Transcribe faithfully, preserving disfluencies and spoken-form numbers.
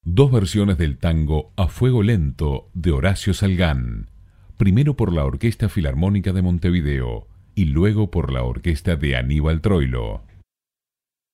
dos versiones del tango A Fuego Lento de Horacio Salgán, primero por la Orquesta Filarmónica de Montevideo y luego por la orquesta de Aníbal Troilo.